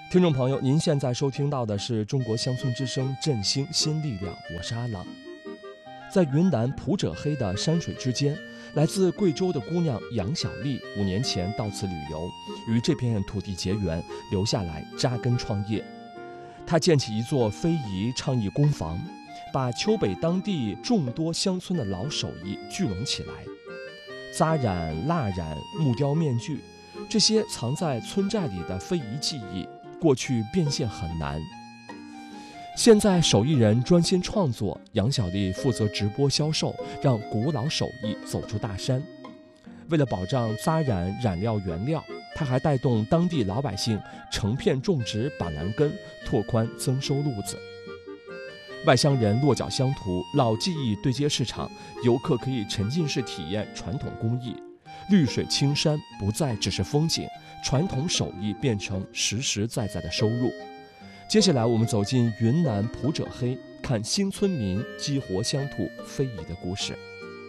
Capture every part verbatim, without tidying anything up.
听众朋友，您现在收听到的是中国乡村之声振兴新力量，我是阿郎。在云南普者黑的山水之间，来自贵州的姑娘杨小丽五年前到此旅游，与这片土地结缘，留下来扎根创业。她建起一座非遗倡议工坊，把丘北当地众多乡村的老手艺聚拢起来，扎染、蜡染、木雕、面具，这些藏在村寨里的非遗技艺，过去变现很难。现在手艺人专心创作，杨小丽负责直播销售，让古老手艺走出大山。为了保障扎染染料原料，她还带动当地老百姓成片种植板蓝根，拓宽增收路子。外乡人落脚乡土，老技艺对接市场，游客可以沉浸式体验传统工艺。绿水青山不再只是风景，传统手艺变成实实在在的收入。接下来我们走进云南普者黑，看新村民激活乡土非遗的故事。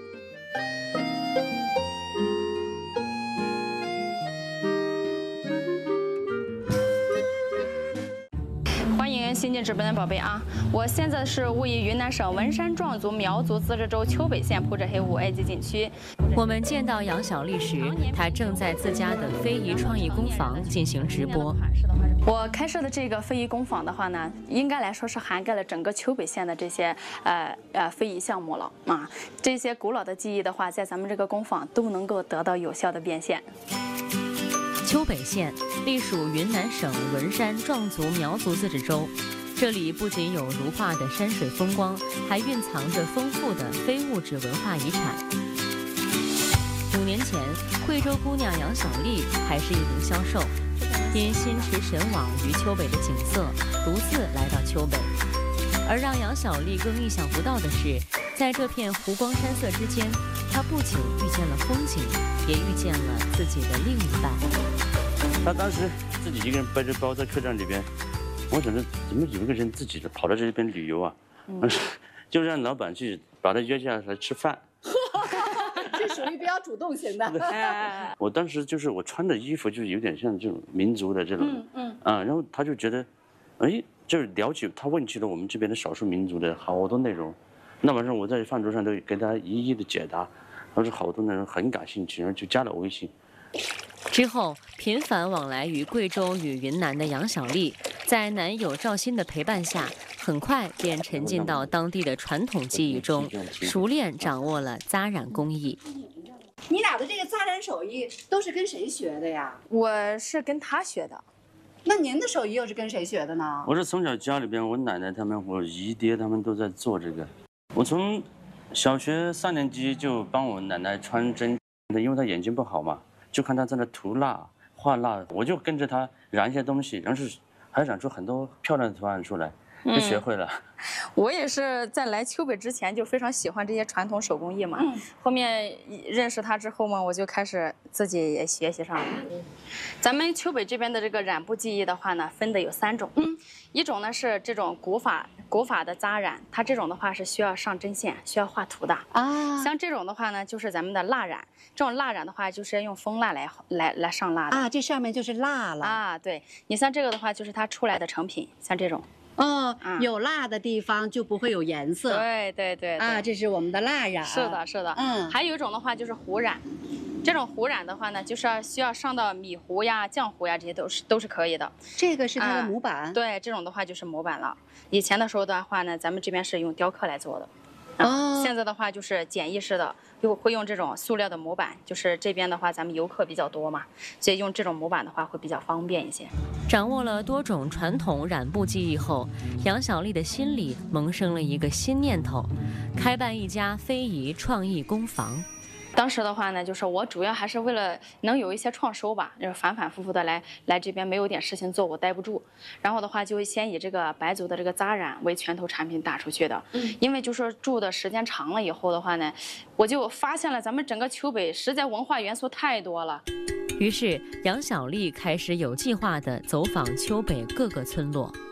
欢迎新进直播的宝贝啊！我现在是位于云南省文山壮族苗族自治州丘北县普者黑五 A 级景区。 我们见到杨小丽时，她正在自家的非遗创意工坊进行直播。 我开设的这个非遗工坊的话呢，应该来说是涵盖了整个丘北县的这些呃呃非遗项目了啊。这些古老的技艺的话，在咱们这个工坊都能够得到有效的变现。 丘北县隶属云南省文山壮族苗族自治州，这里不仅有如画的山水风光，还蕴藏着丰富的非物质文化遗产。五年前，贵州姑娘杨小丽还是一名销售，因心驰神往于丘北的景色，独自来到丘北。而让杨小丽更意想不到的是，在这片湖光山色之间，她不仅遇见了风景，也遇见了自己的另一半。 她当时自己一个人背着包在客栈里边，我想着怎么有一个人自己跑到这边旅游啊？嗯、就让老板去把他约下来吃饭。 这属于比较主动型的。 我当时就是我穿的衣服就有点像这种民族的这种，嗯嗯啊，然后他就觉得，哎，就是了解，他问起了我们这边的少数民族的好多内容。那晚上我在饭桌上都给他一一的解答，他说好多内容很感兴趣，然后就加了微信。 之后，频繁往来于贵州与云南的杨小丽，在男友赵鑫的陪伴下，很快便沉浸到当地的传统技艺中，熟练掌握了扎染工艺。 你俩的这个扎染手艺都是跟谁学的呀？ 我是跟他学的。 那您的手艺又是跟谁学的呢？ 我是从小家里边，我奶奶他们、我姨爹他们都在做这个。我从小学三年级就帮我奶奶穿针，因为她眼睛不好嘛。就看他在那涂蜡、画蜡，我就跟着他染一些东西，然后是还染出很多漂亮的图案出来，就学会了。嗯、 我也是在来丘北之前就非常喜欢这些传统手工艺嘛，嗯、后面认识他之后嘛，我就开始自己也学习上了。嗯、咱们丘北这边的这个染布技艺的话呢，分的有三种，嗯、一种呢是这种古法古法的扎染，它这种的话是需要上针线、需要画图的啊。像这种的话呢，就是咱们的蜡染。这种蜡染的话，就是用蜂蜡来来来上蜡的啊，这上面就是蜡了啊。对，你像这个的话，就是它出来的成品，像这种。 哦，嗯、有蜡的地方就不会有颜色。 对对 对, 对啊，这是我们的蜡染。 是的，是的。嗯，还有一种的话就是糊染，这种糊染的话呢，就是要需要上到米糊呀、浆糊呀，这些都是都是可以的。 这个是它的模板、 啊。对，这种的话就是模板了。以前的时候的话呢，咱们这边是用雕刻来做的。哦。现在的话就是简易式的。又会用这种塑料的模板，就是这边的话，咱们游客比较多嘛，所以用这种模板的话会比较方便一些。 掌握了多种传统染布技艺后，杨小丽的心里萌生了一个新念头，开办一家非遗创意工坊。 当时的话呢，就是我主要还是为了能有一些创收吧，就是反反复复的来来这边没有点事情做，我待不住。然后的话，就先以这个白族的这个扎染为拳头产品打出去的。嗯，因为就是住的时间长了以后的话呢，我就发现了咱们整个丘北实在文化元素太多了。 于是杨小丽开始有计划地走访丘北各个村落。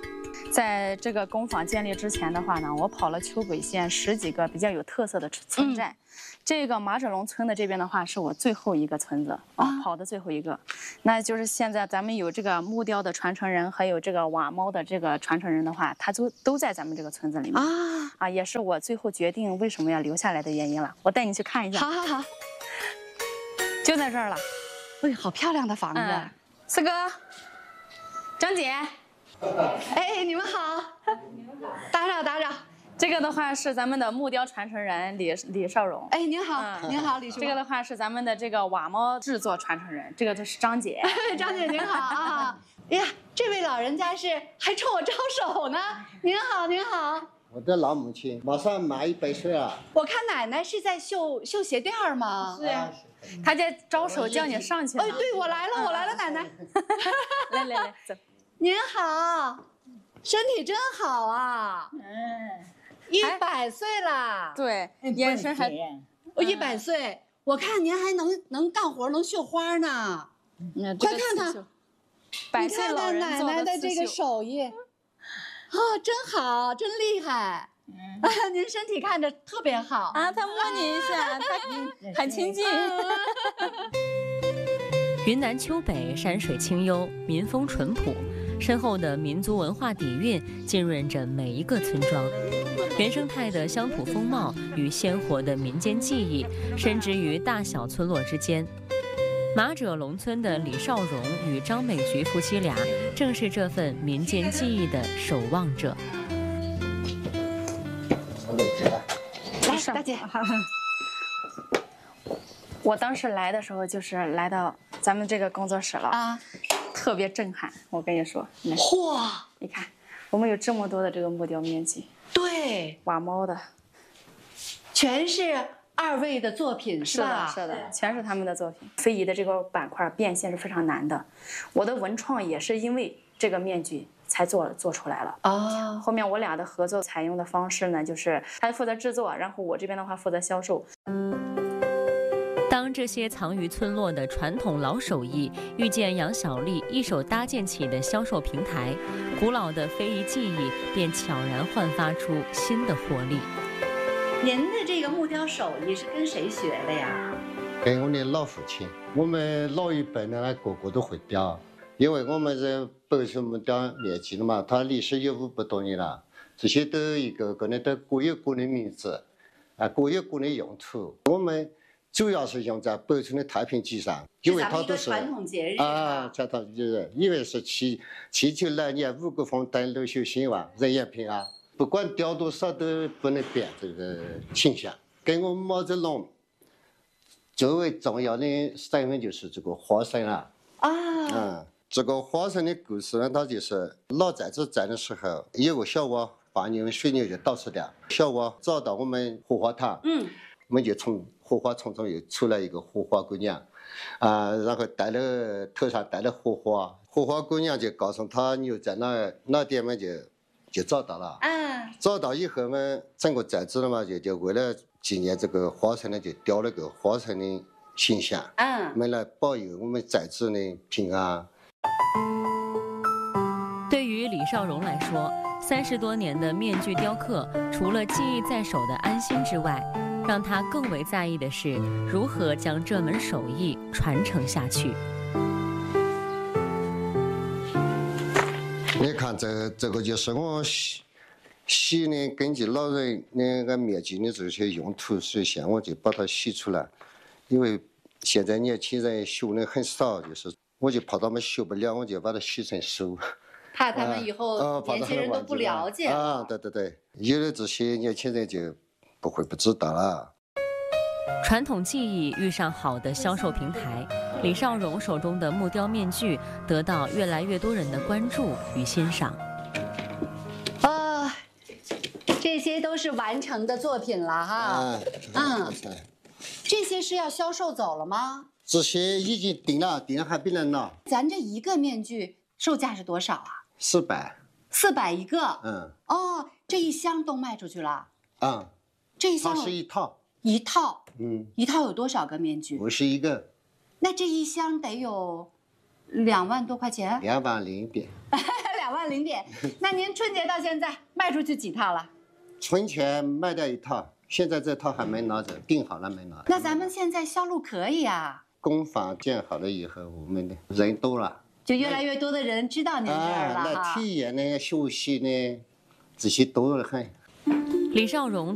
在这个工坊建立之前的话呢，我跑了丘北县十几个比较有特色的村寨。嗯、这个马者龙村的这边的话，是我最后一个村子啊，跑的最后一个。那就是现在咱们有这个木雕的传承人，还有这个瓦猫的这个传承人的话，他都都在咱们这个村子里面啊啊，也是我最后决定为什么要留下来的原因了。我带你去看一下。 好好好， 就在这儿了。 哎，好漂亮的房子。嗯、 四哥，张姐。 哎，你们好，打扰打扰。 这个的话是咱们的木雕传承人李李少荣。 哎，您好，嗯、您好，李叔。 这个的话是咱们的这个瓦猫制作传承人，这个就是张姐。 张姐您好啊！哎呀，这位老人家是还冲我招手呢。您好，您好。 我的老母亲马上满一百岁了。 我看奶奶是在绣绣鞋垫吗？ 是呀。她在招手叫你上去。 哎，对，我来了，我来了，奶奶。 来来来，走。 您好，身体真好啊！嗯，一百岁了。 对，眼神还…… 我一百岁，我看您还能能干活，能绣花呢。嗯，快看看， 百岁老人奶奶的这个手艺，哦，真好，真厉害。嗯，您身体看着特别好啊。他摸你一下，他很亲近。 云南丘北山水清幽，民风淳朴。深厚的民族文化底蕴浸润着每一个村庄，原生态的乡土风貌与鲜活的民间技艺深植于大小村落之间。马者龙村的李少荣与张美菊夫妻俩正是这份民间技艺的守望者。 来，大姐。 我当时来的时候就是来到咱们这个工作室了啊。特别震撼，我跟你说， 嚯！ 你看，我们有这么多的这个木雕面具， 对， 瓦猫的， 全是二位的作品，是吧？ 是的，是的，全是他们的作品。非遗的这个板块变现是非常难的，我的文创也是因为这个面具才做做出来了。哦，后面我俩的合作采用的方式呢，就是他负责制作，然后我这边的话负责销售。 当这些藏于村落的传统老手艺遇见杨小丽一手搭建起的销售平台，古老的非遗技艺便悄然焕发出新的活力。 您的这个木雕手艺是跟谁学的呀？ 跟我的老父亲。我们老一辈的个个都会雕，因为我们是北村木雕面具的嘛，它历史有五百多年了，这些都一个个的都各有各的名字，啊，各有各的用途。我们主要是用在北村的太平节上，因为它都是传统节日啊，传统节日，因为是祈祈求来年五谷丰登、六畜兴旺、人员平安。不管雕多少都不能变这个形象。跟我们毛泽龙最为重要的身份就是这个花神了啊。嗯，这个花神的故事呢，它就是老寨子在的时候，有个小娃把牛水牛就倒吃掉，小娃找到我们荷花塘，嗯。我们就从荷花丛中又出来一个荷花姑娘，啊、呃，然后带了头上带了荷花，荷花姑娘就告诉他牛在哪哪点嘛，就就找到了。嗯，找到以后嘛，整个寨子了嘛，就就为了纪念这个花神呢，就雕了个花神的形象。嗯，我们来保佑我们寨子的平安。 对于李少荣来说，三十多年的面具雕刻，除了技艺在手的安心之外，让他更为在意的是如何将这门手艺传承下去。 你看这这个就是我洗洗的，根据老人那个面具的这些用途实现，我就把它洗出来。因为现在年轻人学的很少，就是我就怕他们学不了，我就把它洗成书。 怕他们以后年轻人都不了解啊！对对对，有的这些年轻人就不会不知道了。 传统技艺遇上好的销售平台，李少荣手中的木雕面具得到越来越多人的关注与欣赏。 啊，这些都是完成的作品了哈。啊，嗯，这些是要销售走了吗？ 这些已经定了，定了还没人拿。 咱这一个面具售价是多少啊？ 四百。 四百一个。 嗯。 哦，这一箱都卖出去了。 嗯。 这一箱它是一套。 一套。 嗯。 一套有多少个面具？ 五十一个。 那这一箱得有两万多块钱。 两万零一点。 两万零点。那您春节到现在卖出去几套了？ 存钱卖掉一套，现在这套还没拿走，订好了没拿。 那咱们现在销路可以啊。 工坊建好了以后，我们的人多了， 就越来越多的人知道您这儿了啊， 哈。 那体验呢，休息呢，这些多得很。 李少荣